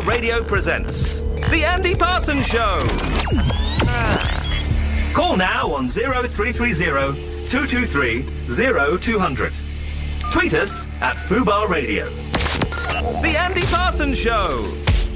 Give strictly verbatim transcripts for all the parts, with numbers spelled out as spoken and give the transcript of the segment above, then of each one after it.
Fubar Radio presents The Andy Parsons Show. Call now on oh three three oh, two two three, oh two hundred. Tweet us at Fubar Radio. The Andy Parsons Show.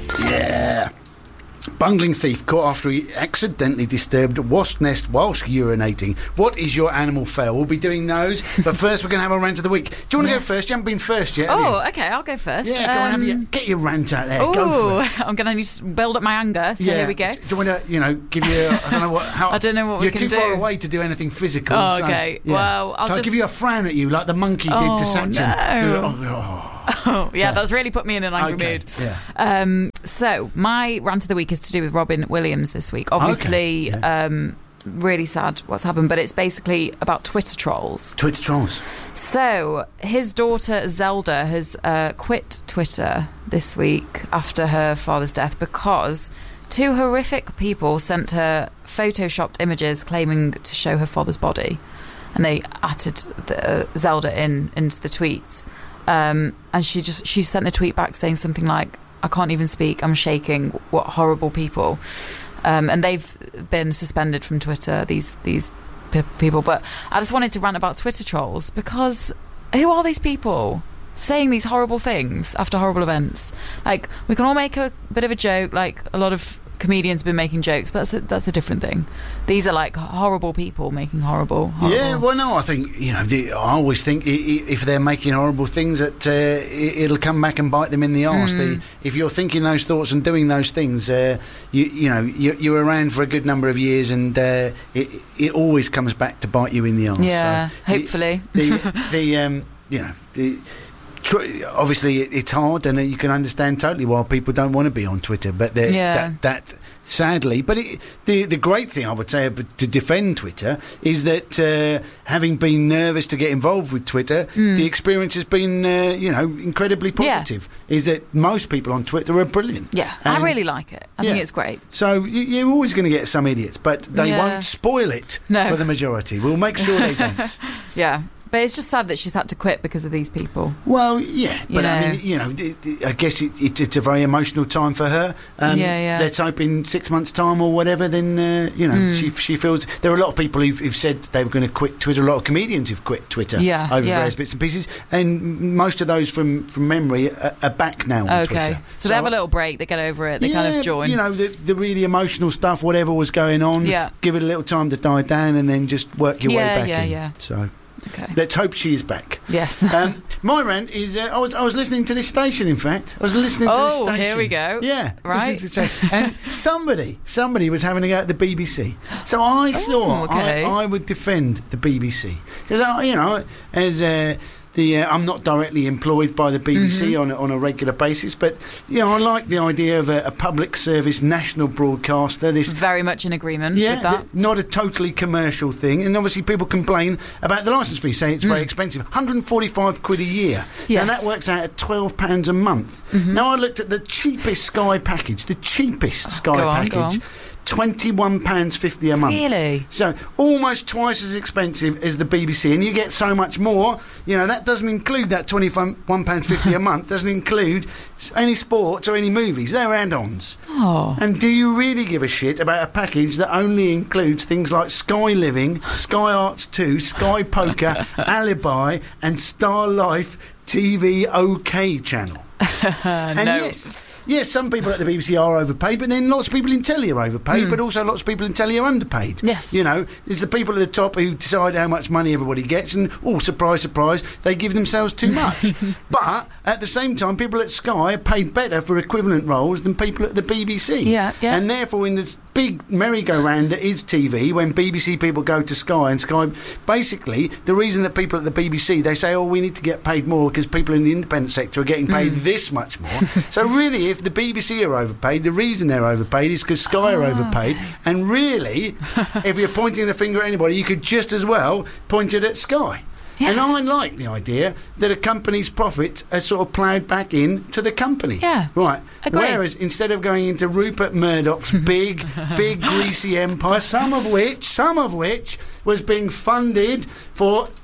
Yeah. Bungling thief caught after he accidentally disturbed a wasp nest whilst urinating. What is your animal fail? We'll be doing those, but first we're going to have a rant of the week. Do you want to Yes. go first? You haven't been first yet, have Oh, you? okay, I'll go first. Yeah, go on, have your, get your rant out there. Go for Oh, it. I'm going to build up my anger, so here we go. Do you want to, you know, give you, a, I don't know what, how... I don't know what we You're can too far do. away to do anything physical. Oh, so, okay. yeah. Well, I'll so just... give you a frown at you like the monkey did Oh, to Sachin. no. Oh, oh. Oh, yeah, that's really put me in an angry Okay, mood. yeah. Um, so, my rant of the week is to do with Robin Williams this week. Obviously, Okay, yeah. um, really sad what's happened, but it's basically about Twitter trolls. Twitter trolls. So, his daughter Zelda has uh, quit Twitter this week after her father's death because two horrific people sent her photoshopped images claiming to show her father's body, and they added the, uh, Zelda in into the tweets. Um, and she just she sent a tweet back saying something like, "I can't even speak. I'm shaking. What horrible people." Um, and they've been suspended from Twitter, these these p- people. But I just wanted to rant about Twitter trolls because who are these people saying these horrible things after horrible events? Like, we can all make a bit of a joke, like a lot of comedians have been making jokes, but that's a, that's a different thing. These are like horrible people making horrible, horrible. Yeah, well, no, I think, you know, the, I always think i- i- if they're making horrible things, that uh, it, it'll come back and bite them in the arse. Mm. The, if you're thinking those thoughts and doing those things, uh, you, you know, you, you're around for a good number of years, and uh, it, it always comes back to bite you in the arse. Yeah, So hopefully. The, the, the um, you know, the, tr- obviously it, it's hard, and you can understand totally why people don't want to be on Twitter, but they're- Yeah. that, that sadly, but it, the the great thing I would say ab- to defend Twitter is that uh, having been nervous to get involved with Twitter, the experience has been uh, you know incredibly Hmm. Yeah. positive. Is that most people on Twitter are brilliant. Yeah, And I really like it. I think yeah. it's great. So y- you're always going to get some idiots, but they Yeah. won't spoil it No. for the majority. We'll make sure they don't. Yeah. But it's just sad that she's had to quit because of these people. Well, yeah, You but I know. mean, you know, it, it, I guess it, it, it's a very emotional time for her. Um, Yeah, yeah. Let's hope in six months' time or whatever, then uh, you know, Mm. she she feels. There are a lot of people who've, who've said they were going to quit Twitter. A lot of comedians who've quit Twitter Yeah, over yeah. various bits and pieces, and m- most of those from from memory are, are back now on Okay. Twitter. So, they have a little break, they get over it, they kind yeah, of join. You know, the, the really emotional stuff, whatever was going on. Yeah. Give it a little time to die down, and then just work your way Yeah, back yeah, in. yeah. So Okay. let's hope she is back. Yes. Um, my rant is uh, I was I was listening to this station. In fact, I was listening to this Oh, station. here we go. Yeah, Right. listening to the station. And somebody somebody was having a go at the B B C. So I thought okay. I, I would defend the B B C because I, you know, as uh, the uh, I'm not directly employed by the B B C Mm-hmm. on a, on a regular basis, but you know I like the idea of a, a public service national broadcaster. This Very much in agreement yeah, with that. th- not a totally commercial thing. And obviously people complain about the licence fee, say it's very expensive. one hundred forty-five quid a year. Mm. Yes. Mm-hmm. And that works out at twelve pounds a month. Now I looked at the cheapest Sky package, the cheapest Sky Go on, go package, on. twenty-one pounds fifty a month. Really? So almost twice as expensive as the B B C, and you get so much more. You know, that doesn't include that twenty-one pounds fifty a month, doesn't include s- any sports or any movies. They're add-ons. Oh. And do you really give a shit about a package that only includes things like Sky Living, Sky Arts two, Sky Poker, Alibi, and Star Life T V OK channel? And no. yes, yes, some people at the B B C are overpaid, but then lots of people in telly are overpaid, but also lots of people in telly are underpaid. Yes. You know, it's the people at the top who decide how much money everybody gets, and, oh, surprise, surprise, they give themselves too much. But at the same time, people at Sky are paid better for equivalent roles than people at the B B C. Yeah, yeah. And therefore, in this big merry-go-round that is T V, when B B C people go to Sky, and Sky, basically, the reason that people at the B B C, they say, oh, we need to get paid more because people in the independent sector are getting paid this much more. So really, if the B B C are overpaid, the reason they're overpaid is because Sky are overpaid. And really, if you're pointing the finger at anybody, you could just as well point it at Sky. Yes. And I like the idea that a company's profits are sort of ploughed back in to the company. Yeah. Right. Agree. Whereas instead of going into Rupert Murdoch's big, big greasy empire, some of which, some of which was being funded for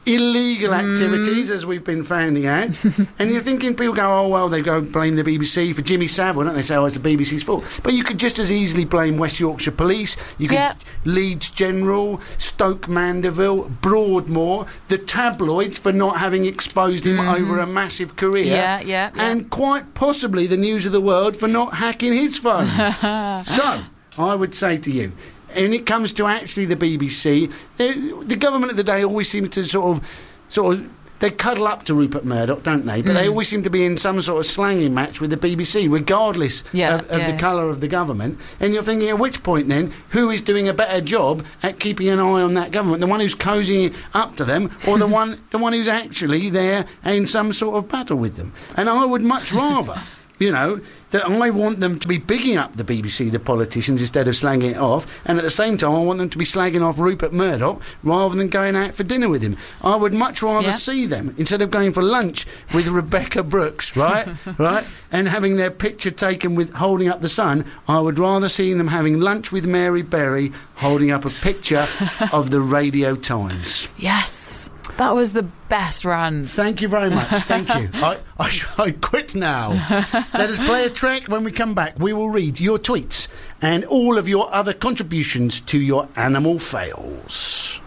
illegal activities, as we've been finding out. And you're thinking, people go, oh, well, they go blame the B B C for Jimmy Savile, don't they? Say, oh, it's the B B C's fault. But you could just as easily blame West Yorkshire Police, you could Yep. Leeds General, Stoke Mandeville, Broadmoor, the tabloids for not having exposed him over a massive career. Yeah, yeah, yeah. And quite possibly the News of the World for not hacking his phone. So, I would say to you, when it comes to actually the B B C, the, the government of the day always seems to sort of, sort of, they cuddle up to Rupert Murdoch, don't they? But Mm. they always seem to be in some sort of slanging match with the B B C, regardless Yeah, of, of yeah, the yeah. colour of the government. And you're thinking, at which point then, who is doing a better job at keeping an eye on that government? The one who's cozying up to them, or the one, the one who's actually there in some sort of battle with them? And I would much rather. You know, that I want them to be bigging up the B B C, the politicians, instead of slagging it off. And at the same time, I want them to be slagging off Rupert Murdoch rather than going out for dinner with him. I would much rather Yeah. see them, instead of going for lunch with Rebecca Brooks, right? right? And having their picture taken with holding up the sun, I would rather see them having lunch with Mary Berry holding up a picture of the Radio Times. Yes, that was the best rant. Thank you very much. Thank you. I, I, I quit now. Let us play a track. When we come back, we will read your tweets and all of your other contributions to your animal fails.